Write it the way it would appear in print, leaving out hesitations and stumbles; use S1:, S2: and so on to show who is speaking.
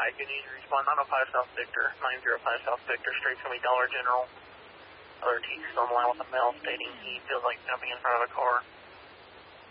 S1: You need to respond 905 South Victor, 905 South Victor, straight to me, Dollar General. Other T still on the line with a mail stating he feels like jumping in front of a car.